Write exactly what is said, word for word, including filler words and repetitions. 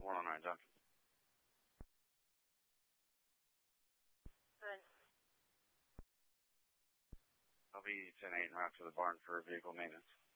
one oh nine Junction. Good. I'll be ten eight and route to the barn for vehicle maintenance.